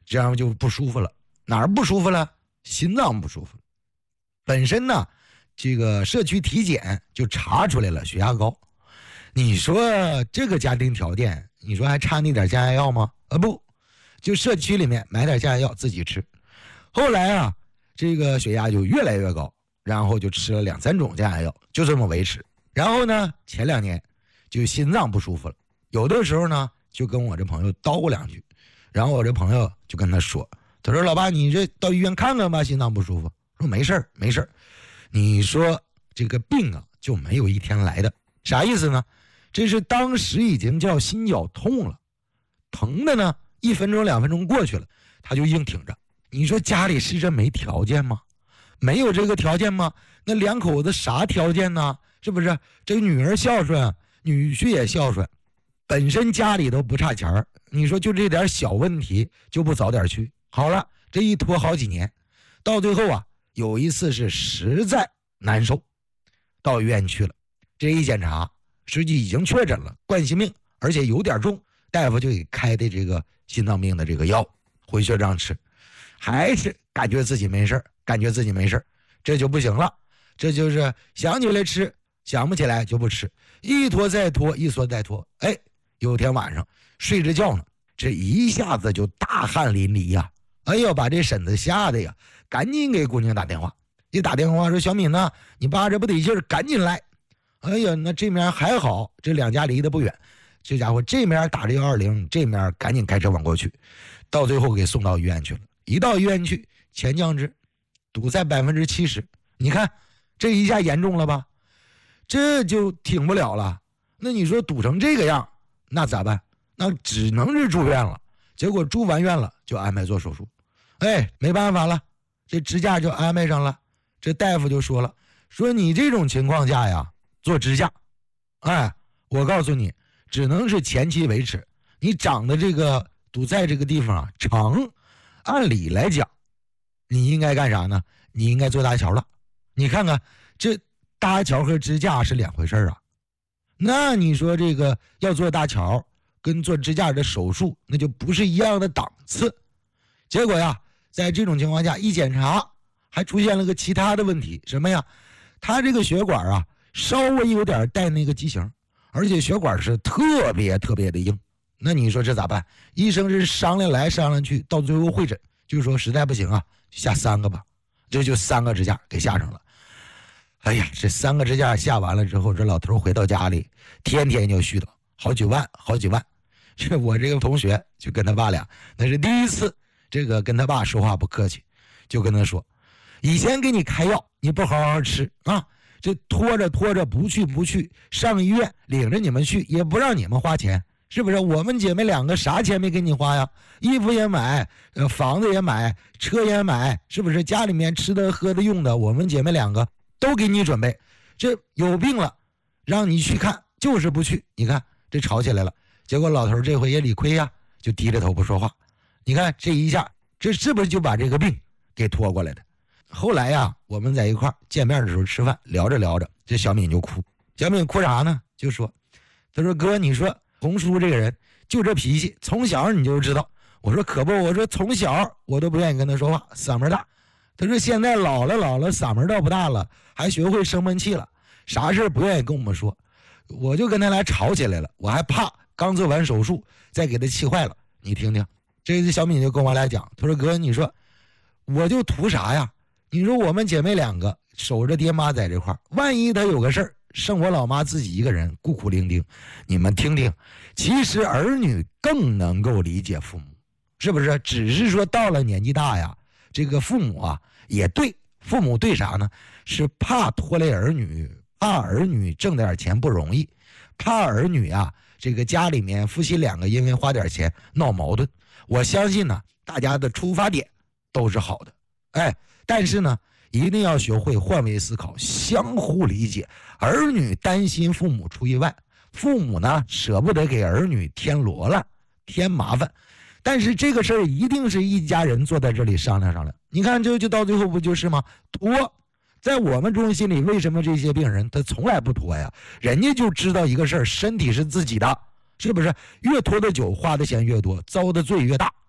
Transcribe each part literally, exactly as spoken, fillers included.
这样就不舒服了。哪儿不舒服了？心脏不舒服。本身呢，这个社区体检就查出来了血压高。你说这个家庭条件，你说还差那点降压药吗？啊不，就社区里面买点降压药自己吃。后来啊，这个血压就越来越高，然后就吃了两三种降压药，就这么维持。然后呢，前两年就心脏不舒服了，有的时候呢就跟我这朋友叨咕两句，然后我这朋友就跟他说，他说老爸你这到医院看看吧，心脏不舒服。说没事儿没事儿，你说这个病啊就没有一天来的，啥意思呢？这是当时已经叫心绞痛了，疼的呢一分钟两分钟过去了，他就硬挺着。你说家里是这没条件吗？没有这个条件吗？那两口子啥条件呢？是不是？这个女儿孝顺，女婿也孝顺，本身家里都不差钱儿，你说就这点小问题就不早点去？好了，这一拖好几年，到最后啊，有一次是实在难受，到医院去了，这一检查，实际已经确诊了冠心病，而且有点重，大夫就给开的这个心脏病的这个药，回去让吃，还是感觉自己没事感觉自己没事这就不行了，这就是想起来吃，想不起来就不吃，一拖再拖，一拖再拖。哎，有天晚上睡着觉呢，这一下子就大汗淋漓呀、啊！哎呦，把这婶子吓得呀，赶紧给姑娘打电话。一打电话说：“小敏呐，你爸这不得劲儿，赶紧来。”哎呀，那这面还好，这两家离得不远。这家伙这面打着幺二零，这面赶紧开车往过去，到最后给送到医院去了。一到医院去，前降脂，堵在百分之七十。你看这一下严重了吧？这就挺不了了。那你说堵成这个样，那咋办？那只能是住院了。结果住完院了，就安排做手术。哎，没办法了，这支架就安排上了。这大夫就说了，说你这种情况下呀，做支架，哎，我告诉你，只能是前期维持。你长的这个堵在这个地方啊长，按理来讲，你应该干啥呢？你应该做搭桥了。你看看，这搭桥和支架是两回事啊。那你说这个要做搭桥跟做支架的手术，那就不是一样的档次。结果呀，在这种情况下一检查，还出现了个其他的问题，什么呀？他这个血管啊，稍微有点带那个畸形，而且血管是特别特别的硬。那你说这咋办？医生是商量来商量去，到最后会诊就说实在不行啊，下三个吧，这就三个支架给下上了。哎呀，这三个支架下完了之后，这老头回到家里，天天就絮叨好几万好几万。这我这个同学就跟他爸俩，那是第一次，这个跟他爸说话不客气，就跟他说，以前给你开药你不好好吃啊，这拖着拖着不去不去，上医院领着你们去也不让你们花钱，是不是？我们姐妹两个啥钱没给你花呀？衣服也买，呃，房子也买，车也买，是不是？家里面吃的喝的用的，我们姐妹两个都给你准备。这有病了，让你去看，就是不去。你看这吵起来了，结果老头这回也理亏呀，就低着头不说话。你看这一下，这是不是就把这个病给拖过来的？后来呀，我们在一块见面的时候吃饭，聊着聊着，这小敏就哭。小敏哭啥呢？就说，他说哥，你说红叔这个人就这脾气，从小你就知道。我说可不，我说从小我都不愿意跟他说话，嗓门大。他说现在老了老了，嗓门倒不大了，还学会生闷气了，啥事不愿意跟我们说。我就跟他俩吵起来了，我还怕刚做完手术再给他气坏了。你听听，这小敏就跟我俩讲，他说哥，你说我就图啥呀？你说我们姐妹两个守着爹妈在这块儿，万一他有个事儿，剩我老妈自己一个人孤苦伶仃。你们听听，其实儿女更能够理解父母，是不是？只是说到了年纪大呀，这个父母啊也对，父母对啥呢？是怕拖累儿女，怕儿女挣点钱不容易，怕儿女啊这个家里面夫妻两个因为花点钱闹矛盾。我相信呢，大家的出发点都是好的，哎，但是呢，一定要学会换位思考，相互理解。儿女担心父母出意外，父母呢舍不得给儿女添罗了、添麻烦。但是这个事儿一定是一家人坐在这里商量商量。你看，就就到最后不就是吗？拖，在我们中心里，为什么这些病人他从来不拖呀？人家就知道一个事儿，身体是自己的，是不是？越拖的久，花的钱越多，遭的罪越大。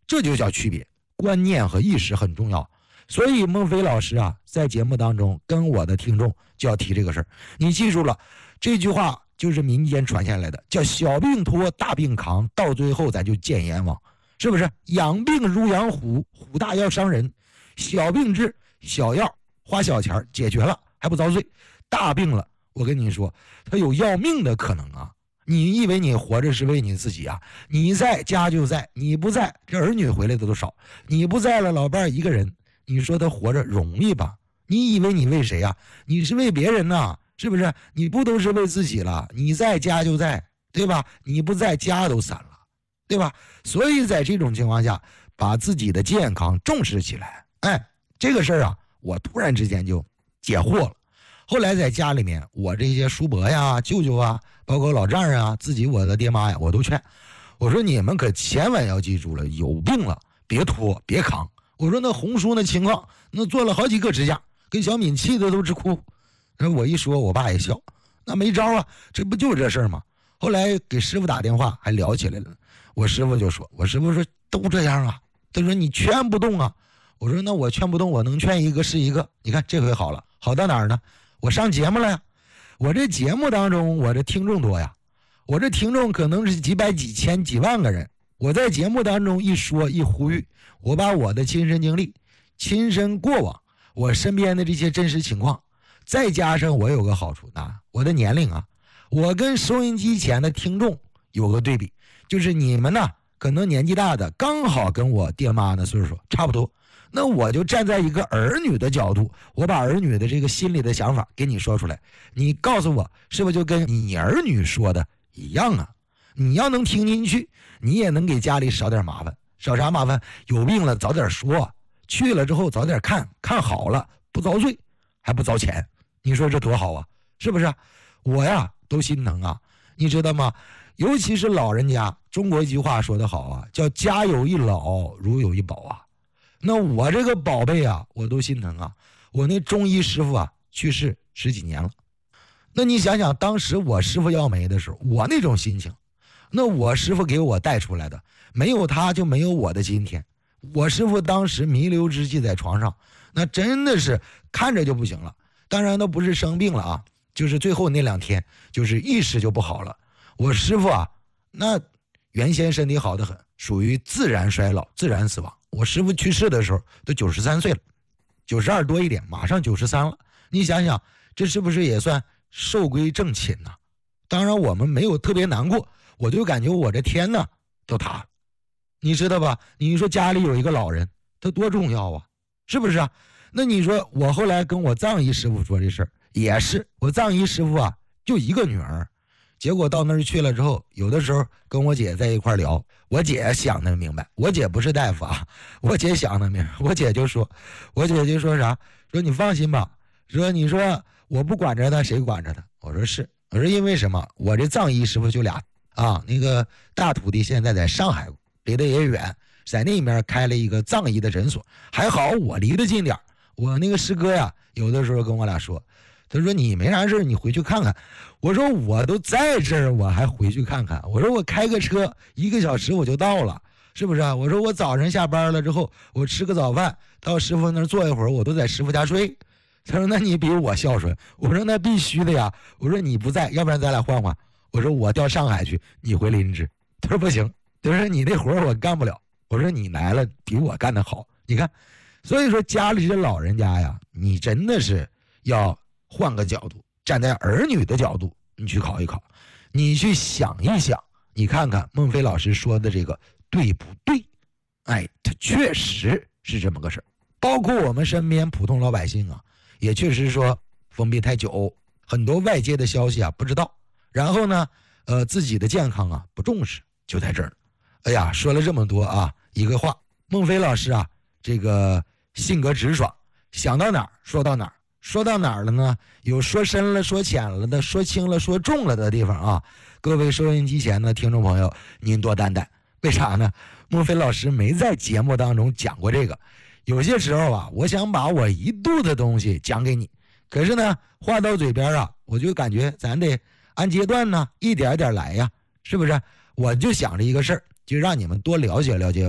这就叫区别，观念和意识很重要。所以孟非老师啊，在节目当中跟我的听众就要提这个事儿。你记住了，这句话就是民间传下来的，叫小病拖大病扛，到最后咱就见阎王，是不是？养病如养虎，虎大要伤人，小病治小药，花小钱解决了还不遭罪，大病了，我跟你说，他有要命的可能啊。你以为你活着是为你自己啊？你在家就在，你不在，这儿女回来的都少。你不在了，老伴一个人，你说他活着容易吧？你以为你为谁啊？你是为别人呐、啊，是不是？你不都是为自己了？你在家就在，对吧？你不在家都散了，对吧？所以在这种情况下，把自己的健康重视起来。哎，这个事儿啊，我突然之间就解惑了。后来在家里面，我这些叔伯呀、舅舅啊，包括老丈人啊，自己我的爹妈呀，我都劝，我说你们可千万要记住了，有病了别拖别扛。我说那红叔那情况，那做了好几个支架，跟小敏气的都直哭。然后我一说，我爸也笑，那没招啊，这不就是这事儿吗？后来给师傅打电话还聊起来了，我师傅就说，我师傅说都这样啊，他说你劝不动啊。我说那我劝不动，我能劝一个是一个。你看这回好了，好到哪儿呢？我上节目了呀，我这节目当中我这听众多呀，我这听众可能是几百几千几万个人。我在节目当中一说一呼吁，我把我的亲身经历、亲身过往，我身边的这些真实情况，再加上我有个好处啊，我的年龄啊，我跟收音机前的听众有个对比，就是你们呢可能年纪大的刚好跟我爹妈的岁数差不多，那我就站在一个儿女的角度，我把儿女的这个心里的想法给你说出来，你告诉我是不是就跟你儿女说的一样啊？你要能听进去，你也能给家里少点麻烦。少啥麻烦？有病了早点说，去了之后早点看，看好了不遭罪还不遭钱，你说这多好啊，是不是？我呀都心疼啊，你知道吗？尤其是老人家，中国一句话说得好啊，叫家有一老如有一宝啊。那我这个宝贝啊，我都心疼啊。我那中医师傅啊去世十几年了，那你想想当时我师傅要没的时候，我那种心情，那我师傅给我带出来的，没有他就没有我的今天。我师傅当时弥留之际在床上，那真的是看着就不行了。当然都不是生病了啊，就是最后那两天就是意识就不好了。我师傅啊，那原先身体好得很，属于自然衰老自然死亡。我师傅去世的时候都九十三岁了，九十二多一点，马上九十三了。你想想这是不是也算寿归正寝呢？当然我们没有特别难过，我就感觉我这天呢都塌了，你知道吧？你说家里有一个老人他多重要啊，是不是啊？那你说我后来跟我藏医师傅说这事儿，也是我藏医师傅啊就一个女儿，结果到那儿去了之后，有的时候跟我姐在一块聊，我姐想的明白，我姐不是大夫啊，我姐想的明白，我姐就说，我姐就说啥，说你放心吧，说你说我不管着他谁管着他？我说是，我说因为什么？我这藏医师傅就俩啊，那个大徒弟现在在上海，离得也远，在那边开了一个藏医的诊所，还好我离得近点，我那个师哥呀，有的时候跟我俩说，他说你没啥事你回去看看。我说我都在这儿，我还回去看看。我说我开个车一个小时我就到了，是不是啊？我说我早上下班了之后，我吃个早饭，到师傅那儿坐一会儿，我都在师傅家睡。他说那你比我孝顺。我说那必须的呀。我说你不在，要不然咱俩换换。我说我调上海去，你回林芝。他说不行，他说你那活我干不了。我说你来了比我干得好。你看，所以说家里这老人家呀，你真的是要换个角度，站在儿女的角度，你去考一考，你去想一想，你看看孟非老师说的这个对不对？哎，他确实是这么个事儿。包括我们身边普通老百姓啊，也确实说封闭太久，很多外界的消息啊不知道，然后呢，呃，自己的健康啊不重视，就在这儿。哎呀，说了这么多啊，一个话，孟非老师啊，这个性格直爽，想到哪儿说到哪儿。说到哪儿了呢？有说深了说浅了的，说轻了说重了的地方啊。各位收音机前的听众朋友，您多担待。为啥呢？孟非老师没在节目当中讲过这个。有些时候啊，我想把我一肚子东西讲给你，可是呢，话到嘴边啊，我就感觉咱得按阶段呢，一点点来呀，是不是？我就想着一个事儿，就让你们多了解了解我。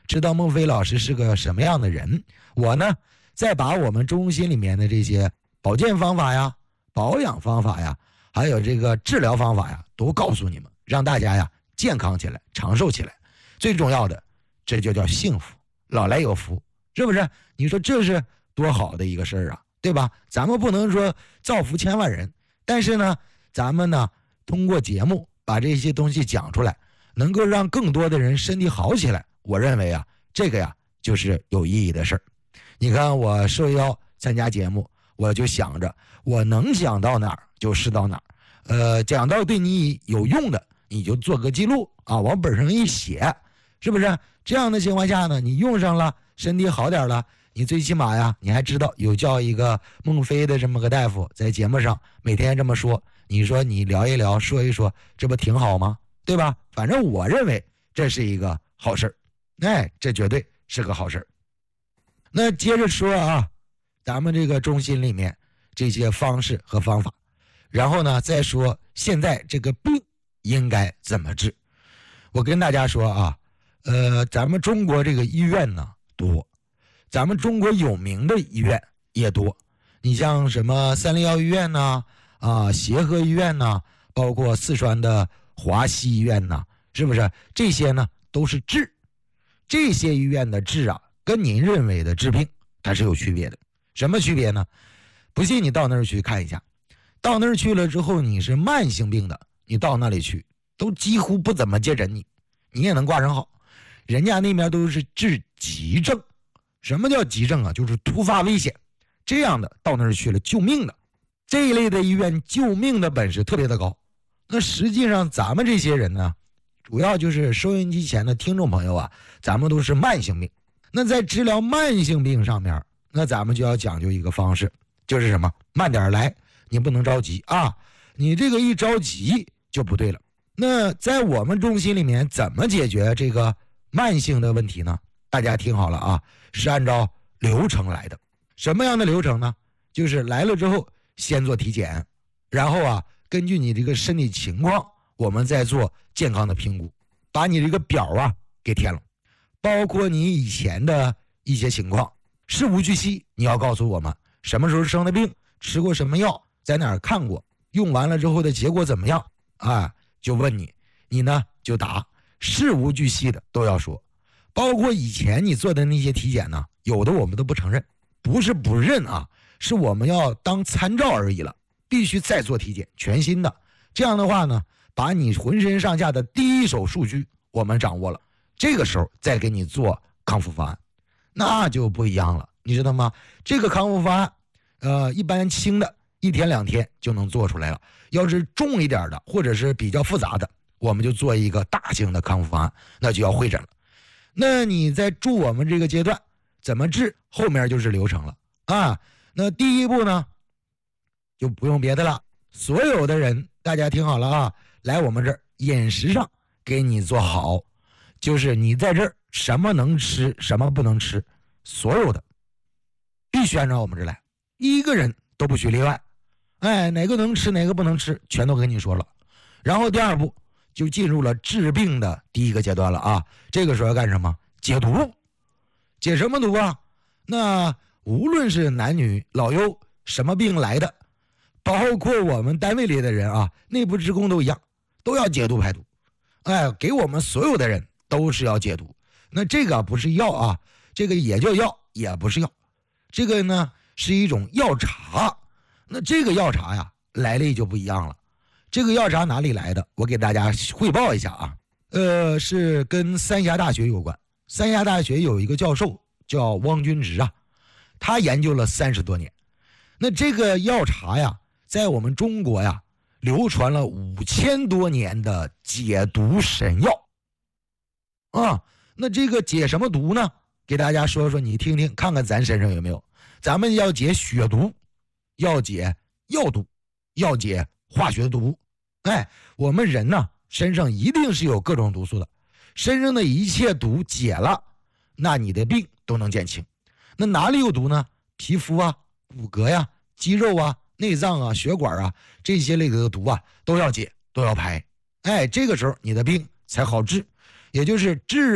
知道孟非老师是个什么样的人，我呢再把我们中心里面的这些保健方法呀、保养方法呀，还有这个治疗方法呀，都告诉你们，让大家呀健康起来、长寿起来。最重要的，这就叫幸福，老来有福，是不是？你说这是多好的一个事儿啊，对吧？咱们不能说造福千万人，但是呢，咱们呢通过节目把这些东西讲出来，能够让更多的人身体好起来，我认为啊，这个呀就是有意义的事儿。你看我受邀参加节目，我就想着我能讲到哪儿就是到哪儿，呃，讲到对你有用的，你就做个记录啊，往本上一写，是不是？这样的情况下呢，你用上了，身体好点了，你最起码呀，你还知道有叫一个孟非的这么个大夫在节目上每天这么说，你说你聊一聊，说一说，这不挺好吗？对吧？反正我认为这是一个好事儿，哎，这绝对是个好事儿。那接着说啊，咱们这个中心里面这些方式和方法，然后呢再说现在这个病应该怎么治。我跟大家说啊，呃，咱们中国这个医院呢多，咱们中国有名的医院也多。你像什么三零幺医院呢，啊，协和医院呢，包括四川的华西医院呢，是不是？这些呢都是治，这些医院的治啊，跟您认为的治病它是有区别的。什么区别呢？不信你到那儿去看一下，到那儿去了之后，你是慢性病的，你到那里去都几乎不怎么接诊你，你也能挂上号。人家那边都是治急症。什么叫急症啊？就是突发危险，这样的到那儿去了救命的，这一类的医院救命的本事特别的高。那实际上咱们这些人呢，主要就是收音机前的听众朋友啊，咱们都是慢性病。那在治疗慢性病上面，那咱们就要讲究一个方式，就是什么？慢点来，你不能着急啊，你这个一着急就不对了。那在我们中心里面怎么解决这个慢性的问题呢？大家听好了啊，是按照流程来的。什么样的流程呢？就是来了之后先做体检，然后啊根据你这个身体情况，我们再做健康的评估，把你这个表啊给填了，包括你以前的一些情况，事无巨细，你要告诉我们什么时候生的病，吃过什么药，在哪儿看过，用完了之后的结果怎么样啊？就问你，你呢就答，事无巨细的都要说。包括以前你做的那些体检呢，有的我们都不承认，不是不认啊，是我们要当参照而已了，必须再做体检，全新的。这样的话呢，把你浑身上下的第一手数据我们掌握了，这个时候再给你做康复方案，那就不一样了，你知道吗？这个康复方案，呃，一般轻的一天两天就能做出来了，要是重一点的或者是比较复杂的，我们就做一个大型的康复方案，那就要会诊了。那你在住我们这个阶段怎么治，后面就是流程了啊。那第一步呢，就不用别的了，所有的人大家听好了啊，来我们这儿饮食上给你做好，就是你在这儿什么能吃什么不能吃，所有的必须按照我们这来，一个人都不许例外。哎，哪个能吃哪个不能吃全都跟你说了。然后第二步就进入了治病的第一个阶段了啊！这个时候要干什么？解毒。解什么毒啊？那无论是男女老幼，什么病来的，包括我们单位里的人啊，内部职工都一样，都要解毒排毒。哎，给我们所有的人都是要解毒。那这个不是药啊，这个也叫药，也不是药，这个呢是一种药茶。那这个药茶呀，来历就不一样了。这个药茶哪里来的？我给大家汇报一下啊。呃，是跟三峡大学有关。三峡大学有一个教授叫汪君直啊，他研究了三十多年。那这个药茶呀，在我们中国呀，流传了五千多年的解毒神药啊。那这个解什么毒呢？给大家说说，你听听，看看咱身上有没有。咱们要解血毒，要解药毒，要解化学毒。哎，我们人呢，身上一定是有各种毒素的，身上的一切毒解了，那你的病都能减轻。那哪里有毒呢？皮肤啊、骨骼呀、肌肉啊、内脏啊、血管啊，这些类的毒啊都要解，都要排。哎，这个时候你的病才好治，也就是治病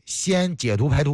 先解毒排毒。